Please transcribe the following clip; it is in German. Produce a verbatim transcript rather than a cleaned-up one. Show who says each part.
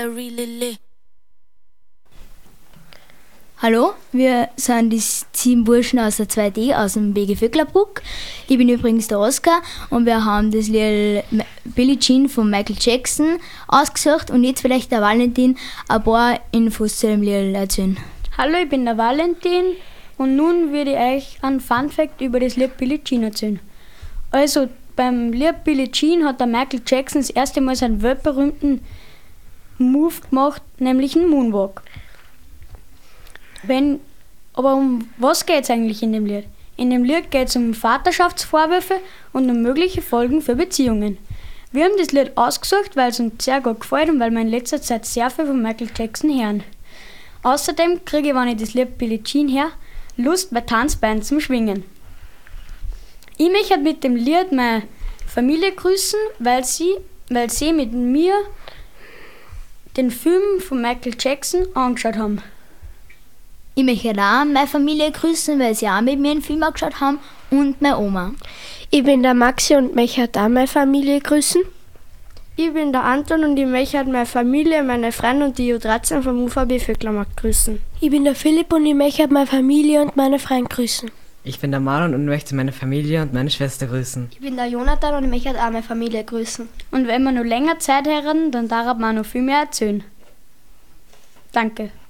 Speaker 1: Hallo, wir sind die sieben Burschen aus der zwei D aus dem B G Vöcklerbruck. Ich bin übrigens der Oskar und wir haben das Lied Billie Jean von Michael Jackson ausgesucht und jetzt vielleicht der Valentin ein paar Infos zu dem Lied erzählen.
Speaker 2: Hallo, ich bin der Valentin und nun würde ich euch einen Funfact über das Lied Billie Jean erzählen. Also beim Lied Billie Jean hat der Michael Jackson das erste Mal seinen weltberühmten Move gemacht, nämlich einen Moonwalk. Wenn, aber um was geht es eigentlich in dem Lied? In dem Lied geht es um Vaterschaftsvorwürfe und um mögliche Folgen für Beziehungen. Wir haben das Lied ausgesucht, weil es uns sehr gut gefällt und weil wir in letzter Zeit sehr viel von Michael Jackson hören. Außerdem kriege ich, wenn ich das Lied Billie Jean her, Lust bei Tanzbeinen zum Schwingen. Ich möchte mit dem Lied meine Familie grüßen, weil sie, weil sie mit mir den Film von Michael Jackson angeschaut haben.
Speaker 1: Ich möchte auch meine Familie grüßen, weil sie auch mit mir einen Film angeschaut haben und meine Oma.
Speaker 3: Ich bin der Maxi und möchte auch meine Familie grüßen. Ich bin der Anton und ich möchte meine Familie, meine Freunde und die U dreizehn vom U V B Vöcklermarkt grüßen.
Speaker 4: Ich bin der Philipp und ich möchte meine Familie und meine Freunde grüßen.
Speaker 5: Ich bin der Marlon und möchte meine Familie und meine Schwester grüßen.
Speaker 6: Ich bin der Jonathan und ich möchte auch meine Familie grüßen.
Speaker 2: Und wenn wir noch länger Zeit haben, dann darf man noch viel mehr erzählen. Danke.